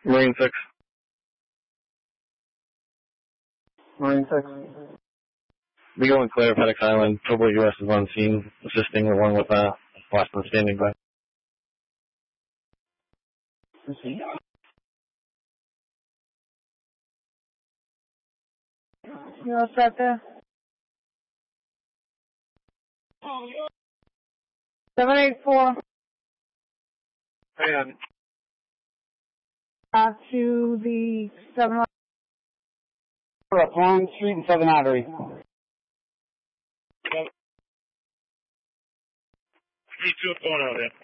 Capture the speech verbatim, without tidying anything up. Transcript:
Marine six. Marine six. Beagle and Claire, FedEx Island. Towboat U S is on scene, assisting along with uh, Boston standing by. Proceed. You all set there? seven eight four. Hang on. Uh, to the seven. Up Long Street and Southern Artery. Three two going out there.